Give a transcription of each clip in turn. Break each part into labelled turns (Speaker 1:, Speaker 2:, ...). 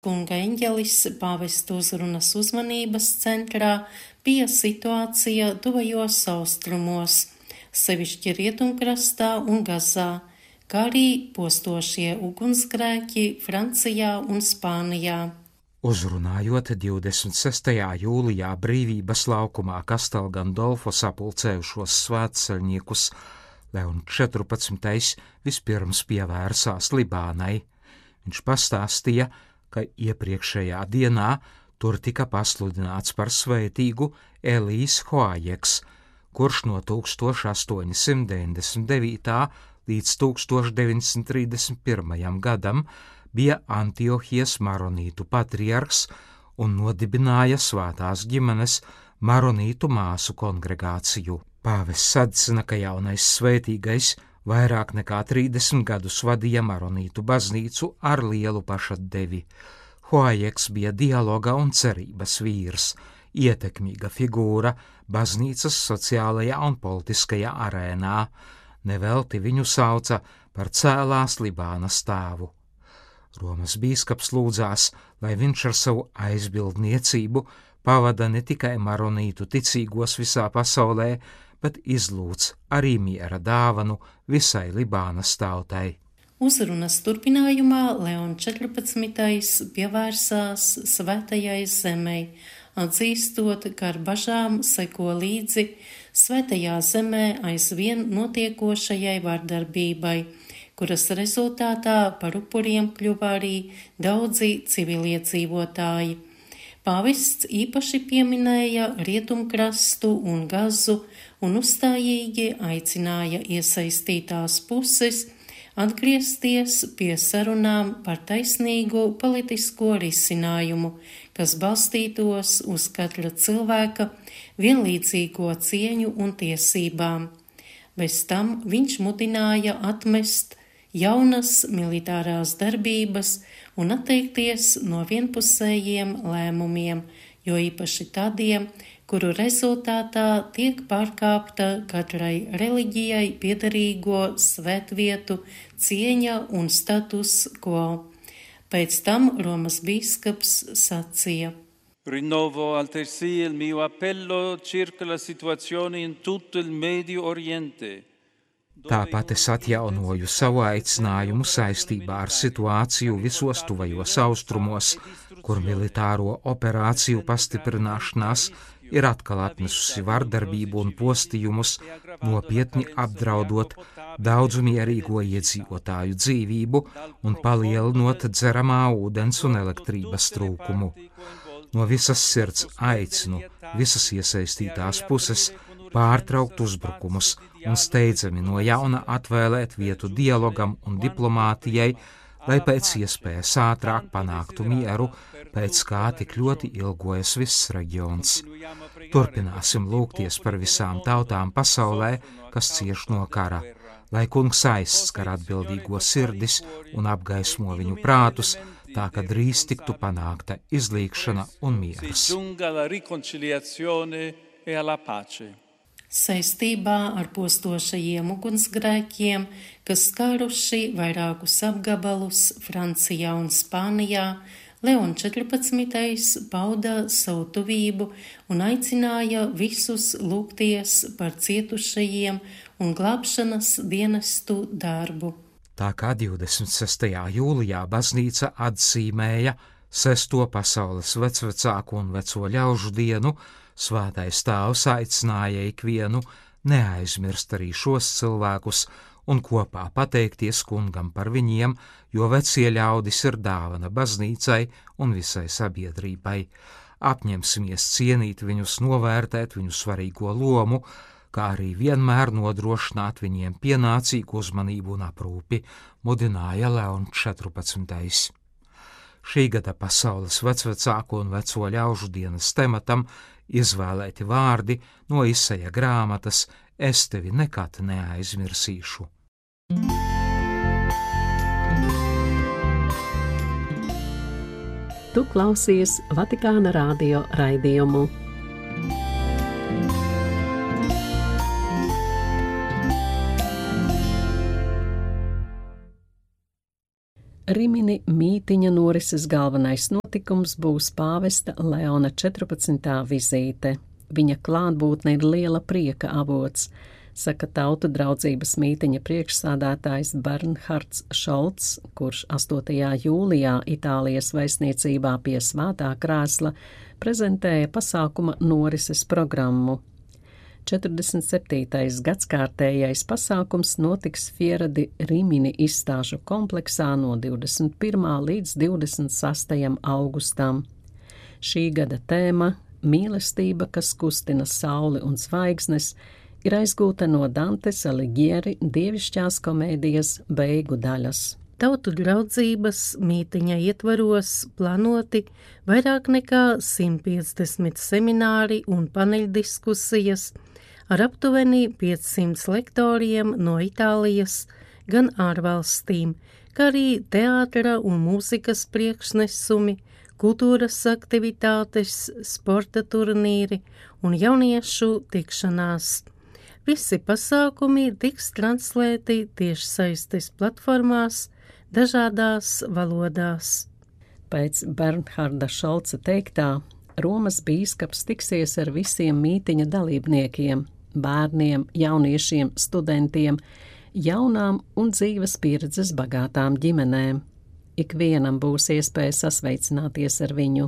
Speaker 1: Kunga eņģelis pāvesta uzrunas uzmanības centrā bija situācija tuvajos austrumos, sevišķi Rietumkrastā un Gazā, kā arī postošie ugunsgrēki Francijā un Spānijā.
Speaker 2: Uzrunājot 26. jūlijā Brīvības laukumā Castel Gandolfo sapulcējušos svētceļniekus, Leons 14. vispirms pievērsās Libānai. Viņš pastāstīja, ka iepriekšējā dienā tur tika pasludināts par svētīgu Elijs Hoajeks, kurš no 1899. līdz 1931. gadam bija Antiohijas maronītu patriarhs un nodibināja svētās ģimenes maronītu māsu kongregāciju. Pāvests atzina, ka jaunais svētīgais vairāk nekā 30 gadus vadīja maronītu baznīcu ar lielu pašatdevi. Hoajeks bija dialoga un cerības vīrs, ietekmīga figūra baznīcas sociālajā un politiskajā arēnā. Nevelti viņu sauca par cēlās Libānas tēvu. Romas bīskaps lūdzās, lai viņš ar savu aizbildniecību pavada ne tikai maronītu ticīgos visā pasaulē, bet izlūdz arī miera dāvanu visai Libānas tautai.
Speaker 1: Uzrunas turpinājumā Leons 14. pievērsās svētajai zemei, atzīstot, ka ar bažām seko līdzi svētajā zemē aizvien notiekošajai vardarbībai, kuras rezultātā par upuriem kļuva arī daudzi civiliedzīvotāji. Pāvests īpaši pieminēja Rietumkrastu un Gazu un uzstājīgi aicināja iesaistītās puses atgriezties pie sarunām par taisnīgu politisko risinājumu, kas balstītos uz katra cilvēka vienlīdzīgo cieņu un tiesībām. Bez tam viņš mudināja atmest jaunas militārās darbības un atteikties no vienpusējiem lēmumiem, jo īpaši tādiem, kuru rezultātā tiek pārkāpta katrai reliģijai piederīgo svētvietu cieņa un status quo. Pēc tam Romas bīskaps sacīja:
Speaker 3: Rinnovo altresì il mio appello circa la situazione in tutto il Medio Oriente.
Speaker 2: Tāpat es atjaunoju savu aicinājumu saistībā ar situāciju visos tuvajos austrumos, kur militāro operāciju pastiprināšanās ir atkal atnesusi vardarbību un postījumus, nopietni apdraudot daudzu mierīgo iedzīvotāju dzīvību un palielinot dzeramā ūdens un elektrības trūkumu. No visas sirds aicinu visas iesaistītās puses pārtraukt uzbrukumus un steidzami no jauna atvēlēt vietu dialogam un diplomātijai, lai pēc iespējas ātrāk panāktu mieru, pēc kā tik ļoti ilgojas viss reģions. Turpināsim lūgties par visām tautām pasaulē, kas cieš no kara, lai kungs aizskar atbildīgo sirdis un apgaismo viņu prātus, tā ka drīz tiktu panākta izlīgšana un miers.
Speaker 1: Saistībā ar postošajiem ugunsgrēkiem, kas skāruši vairākus apgabalus Francijā un Spānijā, Leons 14. pauda savu tuvību un aicināja visus lūgties par cietušajiem un glābšanas dienestu darbu.
Speaker 2: Tā kā 26. jūlijā baznīca atzīmēja 6. pasaules vecvecāku un veco ļaužu dienu, Svētais Tēvs aicināja ikvienu neaizmirst arī šos cilvēkus un kopā pateikties kungam par viņiem, jo vecie ļaudis ir dāvana baznīcai un visai sabiedrībai. Apņemsimies cienīt viņus, novērtēt viņu svarīgo lomu, kā arī vienmēr nodrošināt viņiem pienācīgu uzmanību un aprūpi, mudināja Leons 14. Šī gada pasaules vecvecāko un veco ļaužu dienas tematam izvēlēti vārdi no Isaija grāmatas Es tevi nekad neaizmirsīšu.
Speaker 4: Tu klausies Vatikāna radio raidījumu. Rimini mītiņa norises galvenais notikums būs pāvesta Leona 14. vizīte. Viņa klātbūtne ir liela prieka avots, saka Tautu draudzības mītiņa priekšsādātājs Bernhards Šolts, kurš 8. jūlijā Itālijas vēstniecībā pie Svētā krēsla prezentēja pasākuma norises programmu. 47. gadskārtējais pasākums notiks Fiera di Rimini izstāžu kompleksā no 21. līdz 26. augustam. Šī gada tēma – mīlestība, kas kustina sauli un zvaigznes, ir aizgūta no Dantes Alighieri dievišķās komēdijas beigu daļas.
Speaker 1: Tautu draudzības mītiņa ietvaros plānoti vairāk nekā 150 semināri un paneļdiskusijas ar aptuveni 500 lektoriem no Itālijas, gan ārvalstīm, kā arī teātra un mūzikas priekšnesumi, kultūras aktivitātes, sporta turnīri un jauniešu tikšanās. Visi pasākumi tiks translēti tiešsaistes platformās dažādās valodās.
Speaker 4: Pēc Bernharda Šolca teiktā, Romas bīskaps tiksies ar visiem mītiņa dalībniekiem, bērniem, jauniešiem, studentiem, jaunām un dzīves pieredzes bagātām ģimenēm. Ikvienam būs iespēja sasveicināties ar viņu.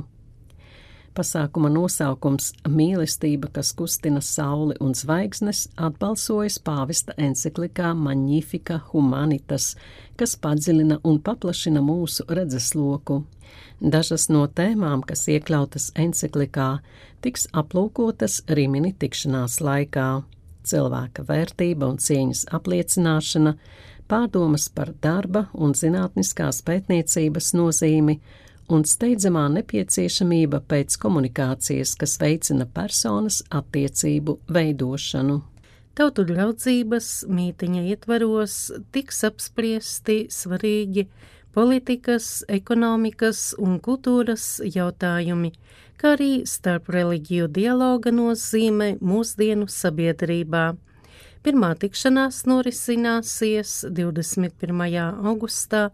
Speaker 4: Pasākuma nosaukums Mīlestība, kas kustina sauli un zvaigznes, atbalsojas pāvesta enciklikā Magnifica Humanitas, kas padziļina un paplašina mūsu redzesloku. Dažas no tēmām, kas iekļautas enciklikā, tiks aplūkotas Rimini tikšanās laikā. Cilvēka vērtība un cieņas apliecināšana, pārdomas par darba un zinātniskās pētniecības nozīmi un steidzamā nepieciešamība pēc komunikācijas, kas veicina personas attiecību veidošanu.
Speaker 1: Tautu draudzības mītiņa ietvaros tiks apspriesti svarīgi politikas, ekonomikas un kultūras jautājumi, kā arī starp reliģiju dialoga nozīme mūsdienu sabiedrībā. Pirmā tikšanās norisināsies 21. augustā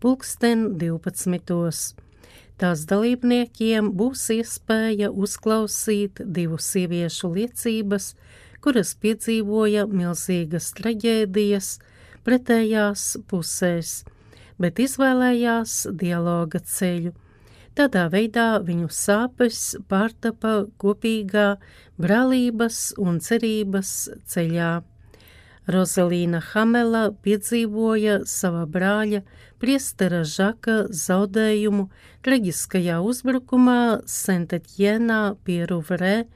Speaker 1: 12. Tās dalībniekiem būs iespēja uzklausīt 2 sieviešu liecības, kuras piedzīvoja milzīgas traģēdijas pretējās pusēs, bet izvēlējās dialoga ceļu. Tādā veidā viņu sāpes pārtapa kopīgā brālības un cerības ceļā. Rozelīna Hamela piedzīvoja sava brāļa priestera Žaka zaudējumu traģiskajā uzbrukumā Saint-Etienā pie Rouvre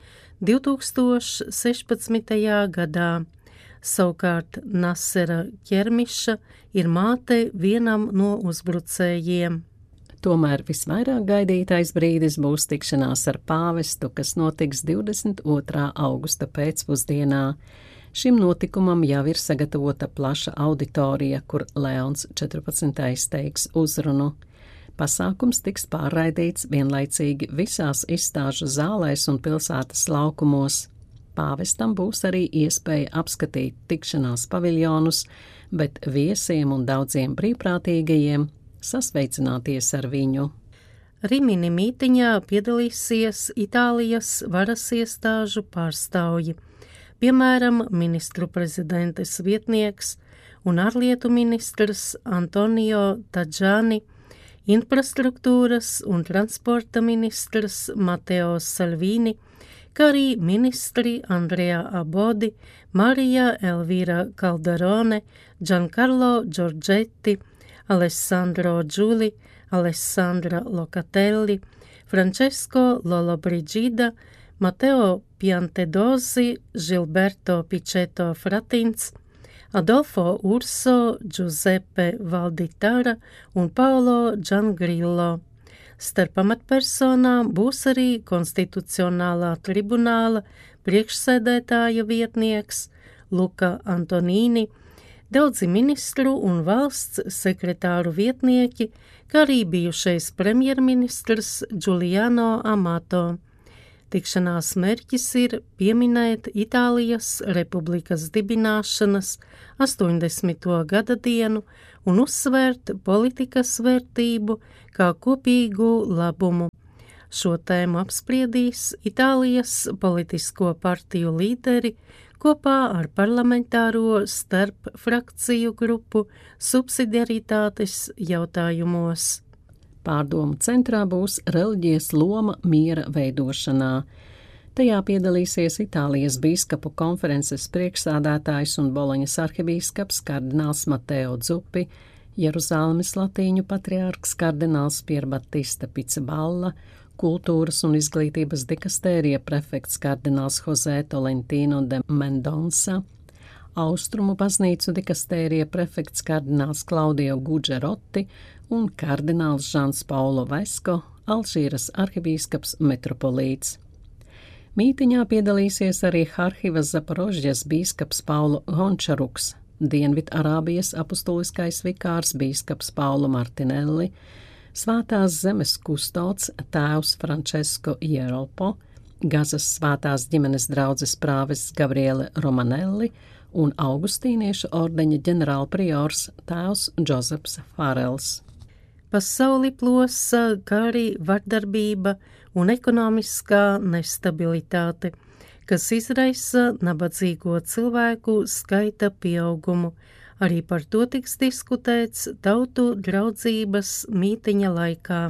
Speaker 1: 2016. gadā. Savukārt Nasera Ķermiša ir māte vienam no uzbrucējiem.
Speaker 4: Tomēr visvairāk gaidītais brīdis būs tikšanās ar pāvestu, kas notiks 22. augusta pēcpusdienā. Šim notikumam jau ir sagatavota plaša auditorija, kur Leons 14. teiks uzrunu. Pasākums tiks pārraidīts vienlaicīgi visās izstāžu zālēs un pilsētas laukumos. Pāvestam būs arī iespēja apskatīt tikšanās paviljonus, bet viesiem un daudziem brīvprātīgajiem sasveicināties ar viņu.
Speaker 1: Rimini mītiņā piedalīsies Itālijas varas iestāžu pārstāvji, piemēram, ministru prezidentes vietnieks un ārlietu ministrs Antonio Tajani, infrastruktūras un transporta ministrs Matteo Salvini, kā arī ministri Andrea Abodi, Marija Elvira Calderone, Giancarlo Giorgetti, Alessandro Giuli, Alessandra Locatelli, Francesco Lollobrigida, Matteo Piantedosi, Gilberto Picetto Fratins, Adolfo Urso, Giuseppe Valditara un Paolo Giangrillo. Starp amatpersonām būs arī konstitucionālā tribunāla priekšsēdētāja vietnieks Luka Antonīni, daudzi ministru un valsts sekretāru vietnieki, kā arī bijušais premjerministrs Giuliano Amato. Tikšanās mērķis ir pieminēt Itālijas republikas dibināšanas 80. gada dienu un uzsvērt politikas vērtību kā kopīgu labumu. Šo tēmu apspriedīs Itālijas politisko partiju līderi kopā ar parlamentāro starp frakciju grupu subsidiaritātes jautājumos.
Speaker 4: Pārdomu centrā būs reliģijas loma miera veidošanā. Tajā piedalīsies Itālijas bīskapu konferences priekšsādātājs un Boloņas arhibīskaps kardināls Mateo Zuppi, Jeruzālemes latīņu patriārks kardināls Pierbatista Pizzaballa, kultūras un izglītības dikastērija prefekts kardināls José Tolentino de Mendonsa, Austrumu baznīcu dikastērija prefekts kardināls Klaudio Guģerotti un kardināls Žans Paulo Vesko, Alžīras arhibīskaps metropolīts. Mītiņā piedalīsies arī Harkivas Zaporožģes bīskaps Paulo Hončaruks, Dienvidarābijas apustuliskais vikārs bīskaps Paulo Martinelli, Svētās zemes kustods tēvs Francesco Ieropo, Gazas svētās ģimenes draudzes prāvests Gabriele Romanelli un augustīniešu ordeņa ģenerālpriors tēvs Džozefs Farels.
Speaker 1: Pasauli plosa kā arī vardarbība un ekonomiskā nestabilitāte, kas izraisa nabadzīgo cilvēku skaita pieaugumu. Arī par to tiks diskutēts Tautu draudzības mītiņa laikā.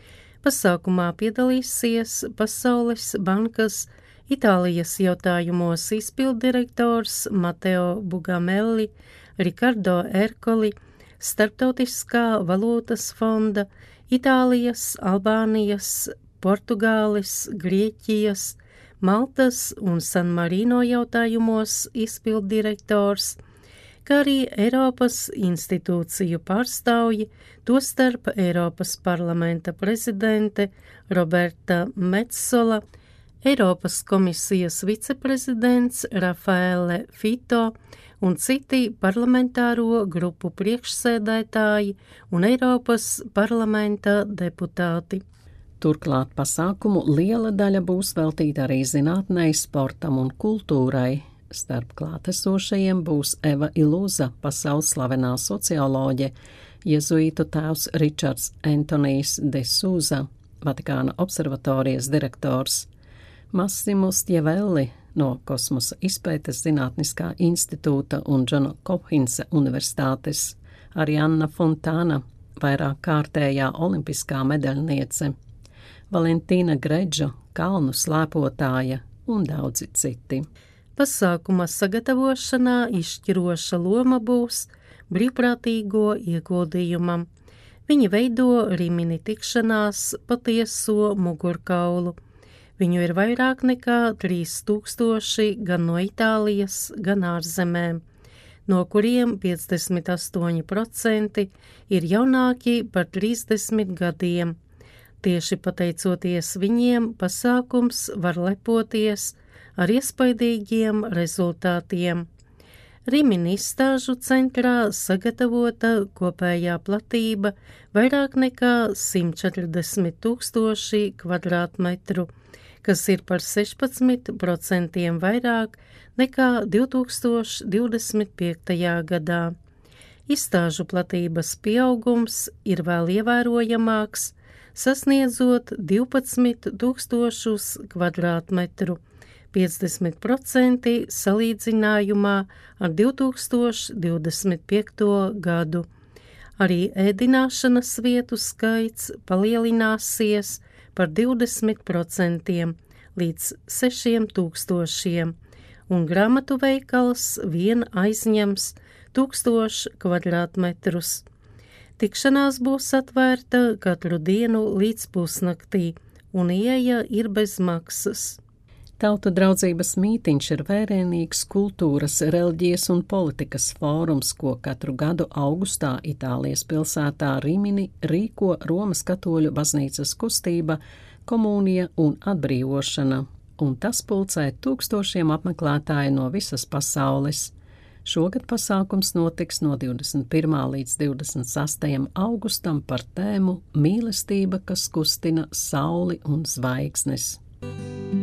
Speaker 1: Pasākumā piedalīsies Pasaules bankas Itālijas jautājumos izpilddirektors Mateo Bugamelli, Ricardo Ercoli, Starptautiskā valūtas fonda, Itālijas, Albānijas, Portugāles, Grieķijas, Maltas un San Marino jautājumos izpilddirektors, kā arī Eiropas institūciju pārstāvji, tostarp Eiropas parlamenta prezidente Roberta Metsola, Eiropas komisijas viceprezidents Rafaele Fito un citi parlamentāro grupu priekšsēdētāji un Eiropas parlamenta deputāti.
Speaker 4: Turklāt pasākumu liela daļa būs veltīta arī zinātnei, sportam un kultūrai. Starp klātesošajiem būs Eva Ilūza, pasaules slavenā socioloģe, jezuītu tēvs Ričards Antonijs de Souza, Vatikāna observatorijas direktors, Massimo Stievelli no Kosmosa izpētes zinātniskā institūta un Džona Hopkinsa universitātes, Arianna Fontāna, vairāk kārtējā olimpiskā medaļniece, Valentīna Gredžo, kalnu slēpotāja un daudzi citi.
Speaker 1: Pasākuma sagatavošanā izšķiroša loma būs brīvprātīgo ieguldījumam. Viņi veido Rimini tikšanās patieso mugurkaulu. Viņu ir vairāk nekā 3000 gan no Itālijas, gan ārzemēm, no kuriem 58% ir jaunāki par 30 gadiem. Tieši pateicoties viņiem, pasākums var lepoties ar iespaidīgiem rezultātiem. Rimini izstāžu centrā sagatavota kopējā platība vairāk nekā 140 000 kvadrātmetru, kas ir par 16% vairāk nekā 2025. gadā. Izstāžu platības pieaugums ir vēl ievērojamāks, sasniedzot 12 000 kvadrātmetru, 50% salīdzinājumā ar 2025. gadu. Arī ēdināšanas vietu skaits palielināsies par 20% līdz 6000, un grāmatu veikals vien aizņems 1000 kvadrātmetrus. Tikšanās būs atvērta katru dienu līdz pusnaktī, un ieeja ir bez maksas.
Speaker 4: Tautu draudzības mītiņš ir vērienīgs kultūras, reliģijas un politikas fórums, ko katru gadu augustā Itālijas pilsētā Rimini rīko Romas katoļu baznīcas kustība, komunija un atbrīvošana, un tas pulcē tūkstošiem apmeklētāju no visas pasaules. Šogad pasākums notiks no 21. līdz 28. augustam par tēmu Mīlestība, kas kustina sauli un zvaigznes.